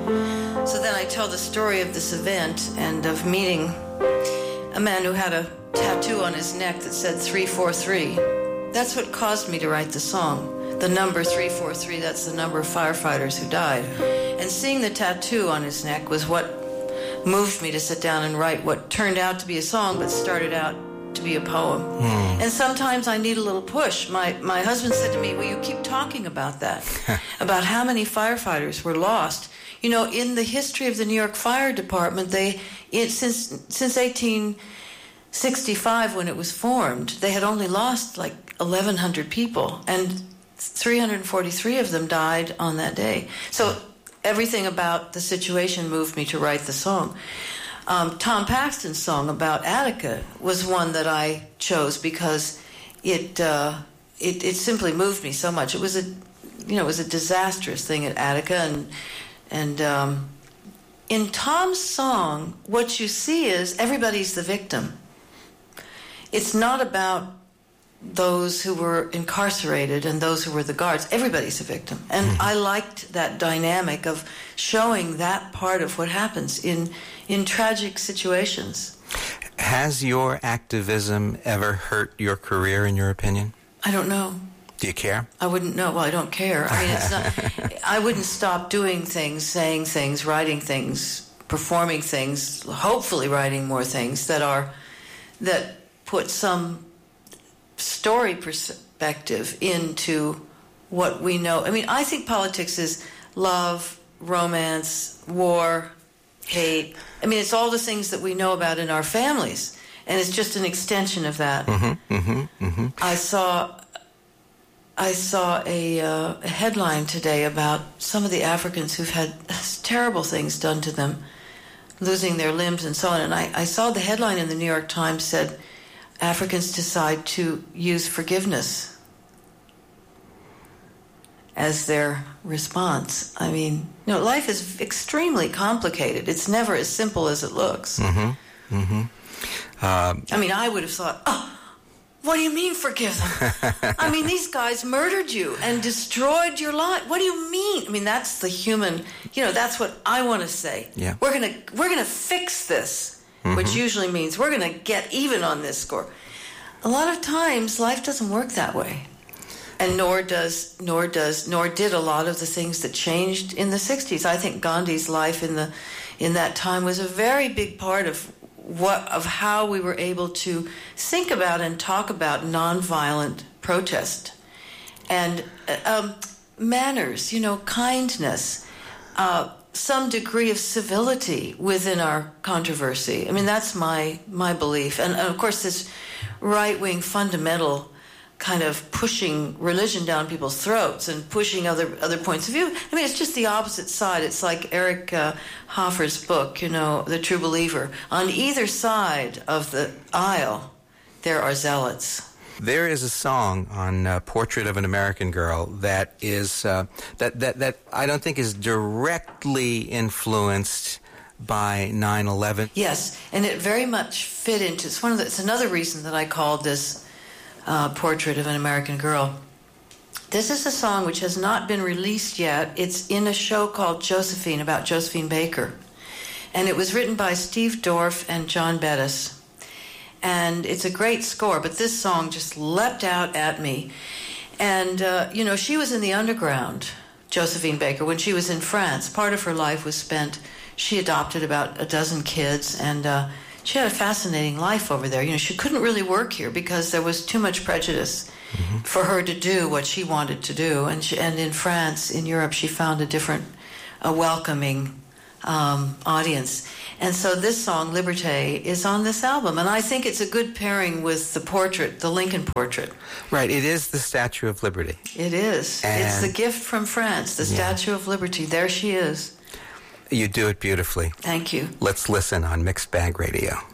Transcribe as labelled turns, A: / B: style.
A: So then I tell the story of this event and of meeting a man who had a tattoo on his neck that said 343. That's what caused me to write the song. The number 343, that's the number of firefighters who died. And seeing the tattoo on his neck was what moved me to sit down and write what turned out to be a song, but started out to be a poem. And sometimes I need a little push. My husband said to me, well, you keep talking about that, about how many firefighters were lost. You know, in the history of the New York Fire Department, since 1865, when it was formed, they had only lost like 1,100 people, and 343 of them died on that day. So everything about the situation moved me to write the song. Tom Paxton's song about Attica was one that I chose because it simply moved me so much. It was a disastrous thing at Attica, and in Tom's song, what you see is everybody's the victim. It's not about those who were incarcerated and those who were the guards. Everybody's a victim. And I liked that dynamic of showing that part of what happens in tragic situations.
B: Has your activism ever hurt your career, in your opinion?
A: I don't know.
B: Do you care?
A: I wouldn't know. Well, I don't care. I mean, it's not. I wouldn't stop doing things, saying things, writing things, performing things, hopefully writing more things that put some story perspective into what we know. I mean, I think politics is love, romance, war, hate. I mean, it's all the things that we know about in our families, and it's just an extension of that. I saw a headline today about some of the Africans who've had terrible things done to them, losing their limbs and so on. And I saw the headline in the New York Times said, Africans decide to use forgiveness as their response. I mean, life is extremely complicated. It's never as simple as it looks. I mean, I would have thought, what do you mean forgive them? I mean, these guys murdered you and destroyed your life. What do you mean? I mean, that's the human, that's what I want to say.
B: Yeah.
A: We're gonna fix this. Which usually means we're going to get even on this score. A lot of times, life doesn't work that way, and nor did a lot of the things that changed in the 60s. I think Gandhi's life in that time was a very big part of how we were able to think about and talk about nonviolent protest and manners, kindness. Some degree of civility within our controversy. I mean, that's my belief. And of course, this right-wing fundamental kind of pushing religion down people's throats and pushing other points of view. I mean, it's just the opposite side. It's like Eric Hoffer's book, The True Believer. On either side of the aisle, there are zealots.
B: There is a song on Portrait of an American Girl that is that I don't think is directly influenced by 9/11.
A: Yes, and it very much fit into. It's another reason that I called this Portrait of an American Girl. This is a song which has not been released yet. It's in a show called Josephine, about Josephine Baker, and it was written by Steve Dorff and John Bettis. And it's a great score, but this song just leapt out at me. And, she was in the underground, Josephine Baker, when she was in France. Part of her life was spent, she adopted about a dozen kids, and she had a fascinating life over there. She couldn't really work here because there was too much prejudice for her to do what she wanted to do. And in France, in Europe, she found a welcoming audience. And so this song, Liberté, is on this album. And I think it's a good pairing with the portrait, the Lincoln portrait.
B: Right. It is the Statue of Liberty.
A: It is. It's the gift from France, the Statue of Liberty. There she is.
B: You do it beautifully.
A: Thank you.
B: Let's listen on Mixed Bag Radio.